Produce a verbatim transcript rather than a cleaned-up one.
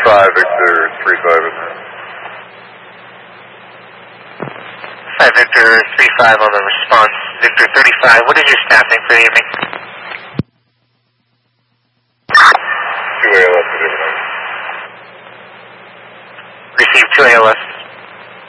five, Victor three five in there. five Victor three five on the response. Victor thirty-five, what is your staffing for the evening? two A L S. Receive two A L S.